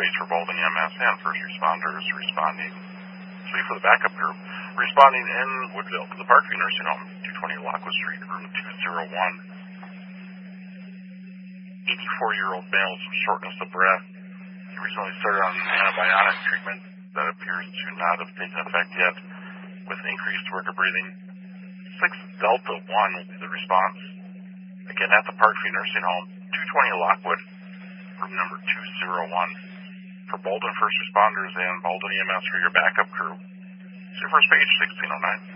page for Baldwin EMS and first responders responding. 3 for the backup group. Responding in Woodville to the Parkview Nursing Home, 220 Lockwood Street, room 201. 84-year-old male with some shortness of breath. He recently started on antibiotic treatment that appears to not have taken effect yet, with increased work of breathing. 6 Delta 1 will be the response. Again, at the Parkview Nursing Home, 220 Lockwood, room number 201. For Baldwin first responders and Baldwin EMS for your backup crew. See your first page, 1609.